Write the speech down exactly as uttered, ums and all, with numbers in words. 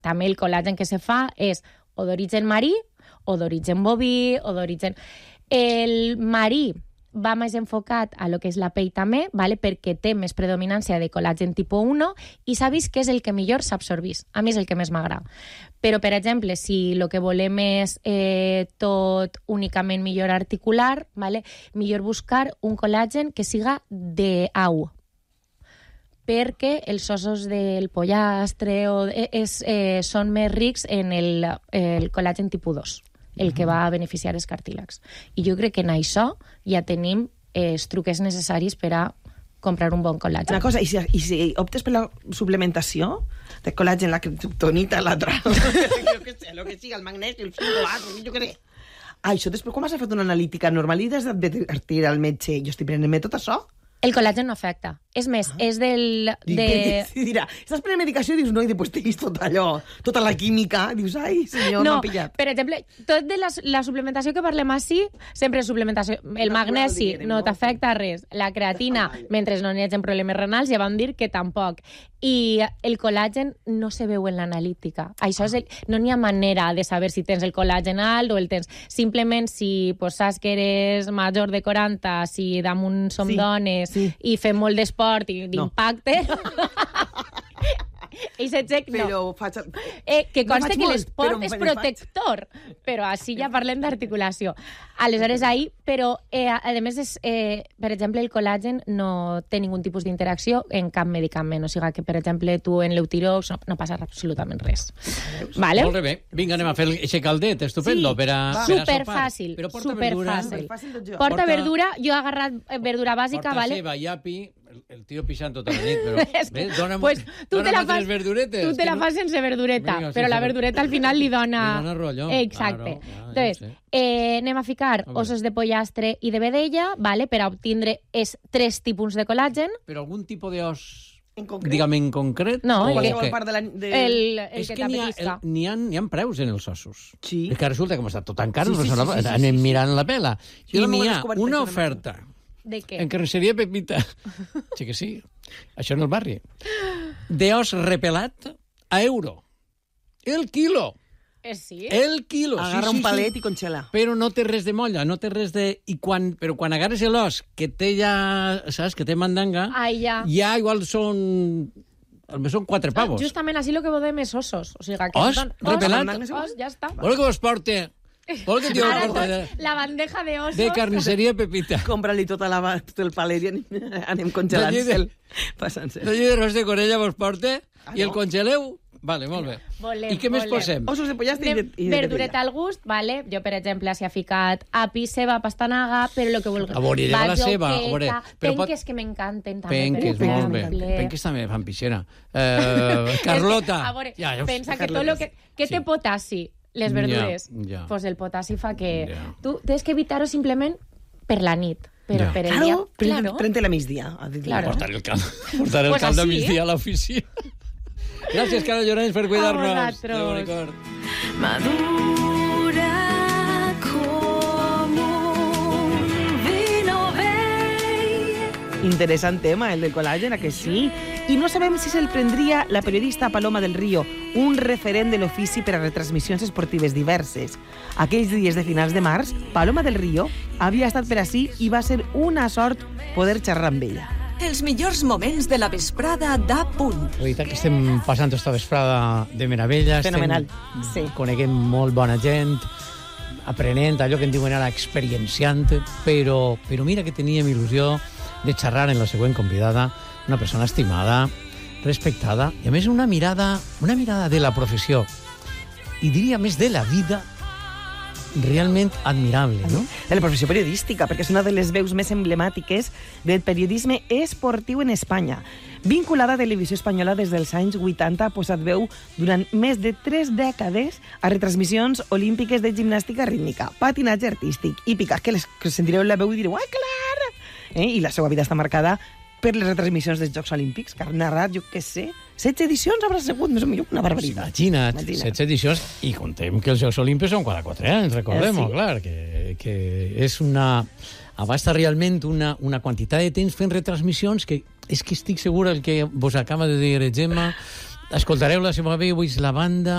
també el col·làgen que se fa és o d'origen marí, o d'origen boví, o d'origen... El marí va més enfocat a lo que és la pell també, vale? Perquè té més predominància de col·làgen tipus u i s'ha vist que és el que millor s'absorbís. A mi és el que més m'agrada. Però, per exemple, si el que volem és eh, tot únicament millor articular, vale? Millor buscar un col·làgen que siga d'au, perquè els ossos del pollastre o, és, eh, són més rics en el, el col·làgen tipus dos, el que va a beneficiar els cartílags. I jo crec que en això ja tenim eh, els truques necessaris per a comprar un bon col·làgen. Una cosa, i si, i si optes per la suplementació de col·làgen, la criptonita, l'altra, jo què sé, el que sigui, el magnesi, el cinc o jo què sé. Ah, això després, com has fet una analítica normal i has d'advertir al metge, jo estic prenent-me tot això? El col·làgen no afecta. És més, ah. és del... De... I dirà, estàs prenent medicació i dius, no, i després tens tot allò, tota la química, dius, ai, senyor, no, m'ha pillat. Per exemple, tot de la, la suplementació que parlem així, sempre és suplementació. El no, magnesi no, no t'afecta res. La creatina, mentre no n'hi hagi problemes renals, ja vam dir que tampoc. I el col·làgen no se veu en l'analítica. Això és el, no n'hi ha manera de saber si tens el col·làgen alt o el tens. Simplement, si pues, saps que eres major de quaranta, si damunt som sí, dones sí. i fem molt d'esport i d'impacte... No. I se check, no. Però faig... Eh, que consta no que l'esport és protector, faig. Però així ja parlem d'articulació. Aleshores, ahí, però, eh, a més, és, eh, per exemple, el col·làgen no té ningun tipus d'interacció en cap medicament. O sigui que, per exemple, tu en l'Eutirox no, no passa absolutament res. Vale? Molt bé. Vinga, anem a fer aquest caldet, estupendo, sí. per a, per a superfàcil, però porta superfàcil. verdura. Porta, porta verdura, jo he agarrat verdura bàsica, porta vale? Porta ceba, iapi, el tio pixant tota la nit, però... Bé, dona'm, pues, tu dona'm te la fas, verduretes. Tu te la fas sense verdureta, Vinga, però sense la verdureta al final li dona... Li dona rotllo. Exacte. Claro, ja, Entonces, ja eh, anem a ficar ossos de pollastre i de vedella, vale, per a obtindre és tres tipus de col·làgen. Però algun tipus d'os... En concret? Digue'm en concret? No, o el, que, part de la, de... el, el és que, que t'apetisca. N'hi ha, ha, ha preus en els ossos. Sí. És que resulta que està tot tan car, sí, sí, sí, sí, sí, anem sí, mirant la pela. I no n'hi ha una oferta. De què? En carnisseria Pepita. Sí que sí. Això en el barri. D'os repelat a euro. El quilo. Eh, sí? El quilo. Agarra sí, sí, un palet sí. i congela. Però no té res de molla, no té res de... I quan... Però quan agarres l'os, que té ja... Saps? Que té mandanga... Ai, ja. Ja igual són... Són quatre pavos. Ah, justament així el que volem és ossos. O sigui, que os? Són, repelat? Os, os, ja està. Vol que vos porte... Vol que tio Ara porta de... la bandeja de osos... De carnisseria Pepita. Compra-li tota la, tot el palet i anem, anem congelant-se'l. Passant-se. No, de ros de corella vos porte ah, i el no? congeleu. Vale, molt bé. Volem, I què més volem. posem? Ossos de pollastre i de, i de verdureta al gust, vale? Jo, per exemple, s'hi ha ficat api, ceba, pastanaga, però el que vulguis. A veure, lleva la ceba. A veure, però penques pot... que m'encanten també. Penques, molt bé. Penques també fan pixera. Uh, Carlota. A veure, ja, ja pensa que tot lo que... Què té sí. potassi? Les verdures. Ja, ja. Pues el potassi fa que... Ja. Tu tens que evitar-ho simplement per la nit. Però ja. per el claro, dia... Claro, prende la migdia. Claro. Portar el cal, portar el pues cal de así, migdia a l'oficina. Gràcies, Carla Llorenç, per cuidar-nos. Madura com un vino vell. Interessant tema, el del col·làgen, que sí. I no sabem si se'l prendria la periodista Paloma del Río, un referent de l'ofici per a retransmissions esportives diverses. Aquells dies de finals de març, Paloma del Río havia estat per ací i va ser una sort poder xerrar amb ella. Els millors moments de la vesprada d'A Punt. La veritat que estem passant aquesta vesprada de meravella. Fenomenal, estem sí. Coneguem molt bona gent, aprenent allò que en diuen ara experienciant, però, però mira que teníem il·lusió de xerrar en la següent convidada, una persona estimada, respectada, i a més una mirada, una mirada de la professió, i diria més de la vida, realment admirable, no? De la professió periodística, perquè és una de les veus més emblemàtiques del periodisme esportiu en Espanya. Vinculada a Televisió Espanyola des dels anys vuitanta, ha posat veu durant més de tres dècades a retransmissions olímpiques de gimnàstica rítmica, patinatge artístic, hípica, que, les, que sentireu la veu i direu, ai, clar! Eh? I la seva vida està marcada per les retransmissions dels Jocs Olímpics, que ha narrat, jo què sé, setze edicions haurà sigut, més o menys una barbaritat. Imagina't, Imagina't, setze edicions, i contem que els Jocs Olímpics són cada quatre anys, recordem-ho, eh, sí. clar, que, que és una... abasta realment una, una quantitat de temps fent retransmissions que és que estic segur el que vos acaba de dir Gemma, escoltareu la seva veu, la banda,